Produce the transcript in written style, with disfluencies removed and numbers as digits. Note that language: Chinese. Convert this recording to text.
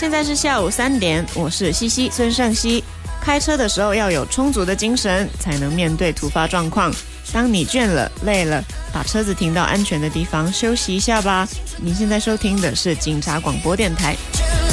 现在是下午3点，我是西西孙胜熙。开车的时候要有充足的精神，才能面对突发状况。当你倦了、累了，把车子停到安全的地方休息一下吧。您现在收听的是警察广播电台。